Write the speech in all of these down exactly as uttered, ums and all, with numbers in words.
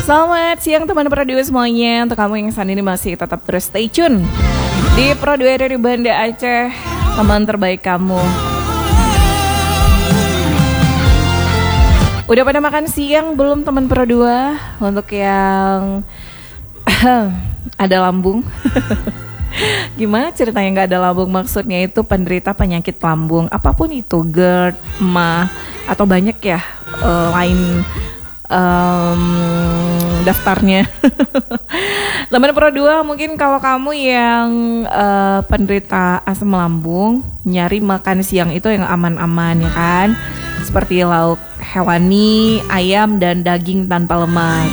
Selamat siang teman Pro dua semuanya. Untuk kamu yang saat ini masih tetap terus stay tune di Pro dua dari Banda Aceh, teman terbaik kamu. Udah pada makan siang belum teman Pro dua? Untuk yang ada lambung gimana ceritanya gak ada lambung? Maksudnya itu penderita penyakit lambung, apapun itu, GERD, M A, atau banyak ya uh, lain um, daftarnya. Teman Pro dua, mungkin kalau kamu yang uh, penderita asam lambung, nyari makan siang itu yang aman-aman ya kan, seperti lauk hewani, ayam, dan daging tanpa lemak.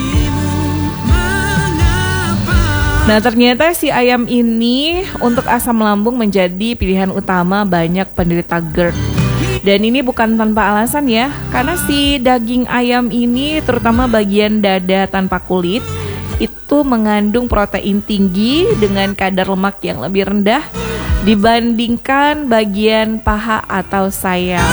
Nah ternyata si ayam ini untuk asam lambung menjadi pilihan utama banyak penderita GERD. Dan ini bukan tanpa alasan ya, karena si daging ayam ini terutama bagian dada tanpa kulit itu mengandung protein tinggi dengan kadar lemak yang lebih rendah dibandingkan bagian paha atau sayap.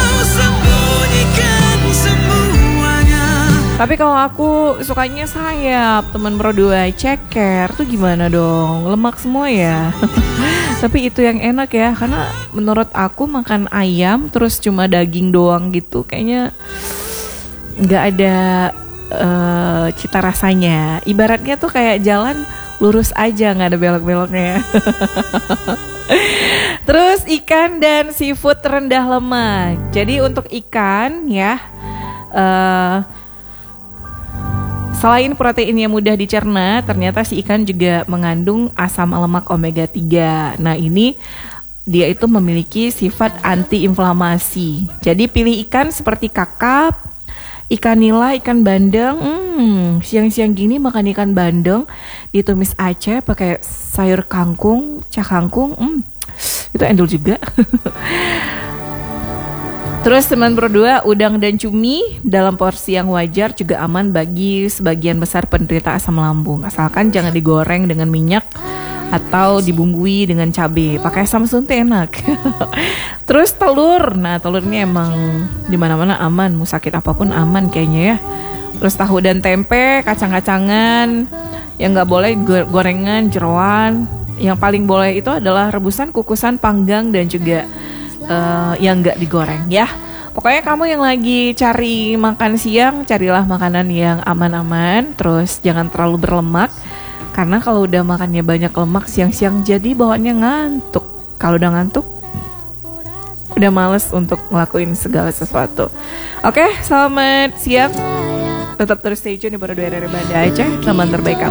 Tapi kalau aku sukanya sayap, teman Pro dua, ceker tuh gimana dong? Lemak semua ya. Tapi itu yang enak ya, karena menurut aku makan ayam terus cuma daging doang gitu, kayaknya nggak ada uh, cita rasanya. Ibaratnya tuh kayak jalan lurus aja, nggak ada belok-beloknya. Terus ikan dan seafood rendah lemak. Jadi untuk ikan ya, uh, selain protein yang mudah dicerna, ternyata si ikan juga mengandung asam lemak omega tiga. Nah ini dia itu memiliki sifat antiinflamasi. Jadi pilih ikan seperti kakap, ikan nila, ikan bandeng. Hmm, siang-siang gini makan ikan bandeng ditumis Aceh pakai sayur kangkung, cah kangkung. Hmm, itu endul juga. Terus teman Pro dua, udang dan cumi dalam porsi yang wajar juga aman bagi sebagian besar penderita asam lambung. Asalkan jangan digoreng dengan minyak atau dibumbui dengan cabai. Pakai Samsung teh enak. Terus telur, nah telurnya emang dimana-mana aman, mau sakit apapun aman kayaknya ya. Terus tahu dan tempe, kacang-kacangan, yang nggak boleh gorengan, jeroan. Yang paling boleh itu adalah rebusan, kukusan, panggang, dan juga Uh, yang nggak digoreng ya. Pokoknya kamu yang lagi cari makan siang, carilah makanan yang aman-aman. Terus jangan terlalu berlemak, karena kalau udah makannya banyak lemak siang-siang jadi bawaannya ngantuk. Kalau udah ngantuk udah males untuk ngelakuin segala sesuatu. Oke, selamat siang. Tetap terus stay tune di Pro dua dari Banda Aceh, teman terbaik kamu.